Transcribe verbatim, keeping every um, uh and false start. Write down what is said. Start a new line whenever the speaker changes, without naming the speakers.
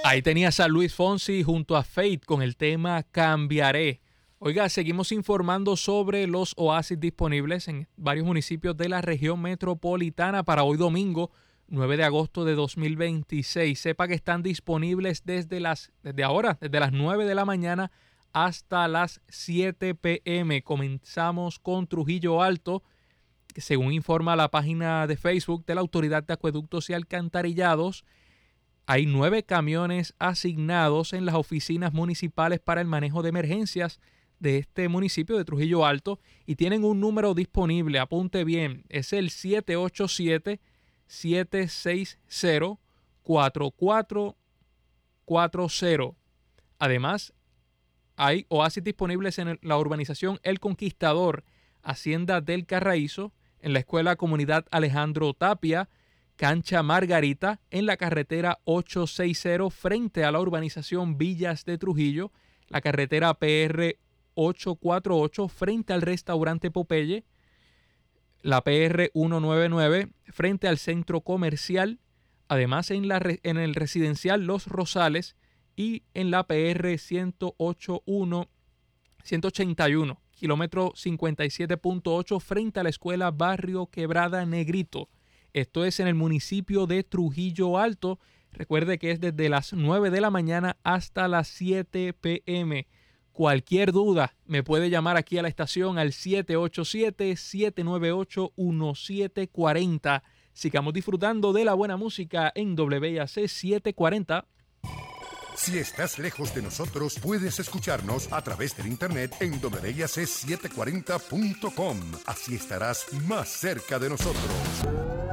Ahí tenías a Luis Fonsi junto a Fate con el tema Cambiaré. Oiga, seguimos informando sobre los oasis disponibles en varios municipios de la región metropolitana para hoy domingo, nueve de agosto de dos mil veintiséis. Sepa que están disponibles desde, las, desde ahora, desde las nueve de la mañana hasta las siete pe eme. Comenzamos con Trujillo Alto, que según informa la página de Facebook de la Autoridad de Acueductos y Alcantarillados, hay nueve camiones asignados en las oficinas municipales para el manejo de emergencias de este municipio de Trujillo Alto y tienen un número disponible, apunte bien, es el siete ocho siete, siete seis cero, cuatro cuatro cuatro cero. Además, hay oasis disponibles en la urbanización El Conquistador, Hacienda del Carraízo, en la Escuela Comunidad Alejandro Tapia, Cancha Margarita, en la carretera ochocientos sesenta frente a la urbanización Villas de Trujillo, la carretera pe erre ochocientos cuarenta y ocho frente al restaurante Popeye, la pe erre ciento noventa y nueve frente al centro comercial, además en, la, en el residencial Los Rosales y en la pe erre ciento ochenta y uno, kilómetro cincuenta y siete punto ocho frente a la escuela Barrio Quebrada Negrito. Esto es en el municipio de Trujillo Alto. Recuerde que es desde las nueve de la mañana hasta las siete pe eme. Cualquier duda me puede llamar aquí a la estación al siete ocho siete, siete nueve ocho, uno siete cuatro cero. Sigamos disfrutando de la buena música en doble ve a ce setecientos cuarenta.
Si estás lejos de nosotros, puedes escucharnos a través del internet en doble ve a ce setecientos cuarenta punto com. Así estarás más cerca de nosotros.